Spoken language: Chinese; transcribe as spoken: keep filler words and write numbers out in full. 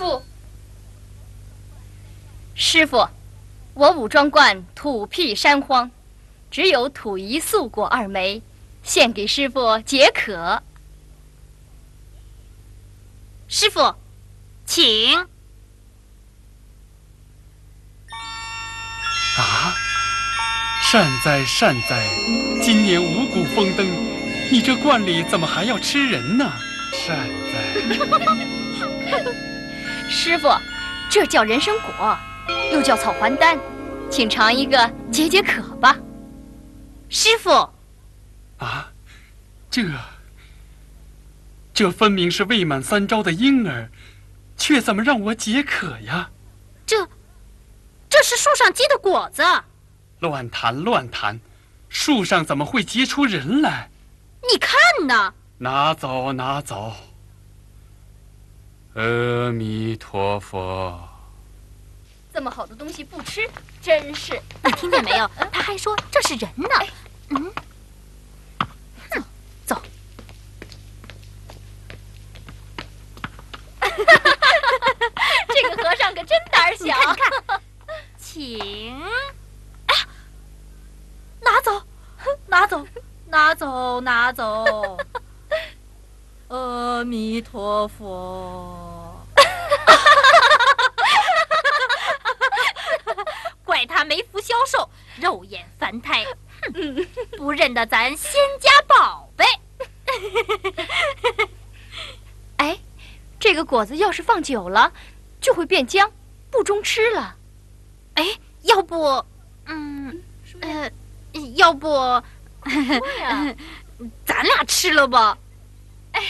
傅，师傅，我武装观土僻山荒，只有土宜素果二枚，献给师傅解渴。 师傅，请。 啊！善哉善哉，今年五谷丰登，你这罐里怎么还要吃人呢？善哉。 师傅，这叫人参果，又叫草还丹，请尝一个解解渴吧。 师傅， 啊，这这分明是未满三朝的婴儿，却怎么让我解渴呀？ 这这是树上结的果子。 乱谈乱谈，树上怎么会结出人来？ 你看呢？ 拿走拿走。阿弥陀佛。 这么好的东西不吃，真是…… 你听见没有？他还说这是人呢。嗯，走走。 这个和尚可真胆小。 你看，你看，请。哎呀，拿走，拿走，拿走，拿走。阿弥陀佛。怪他没福消受，肉眼凡胎，哼，不认得咱仙家宝贝。 哎，这个果子要是放久了，就会变僵，不中吃了。 哎，要不，嗯，呃，要不，咱俩吃了吧？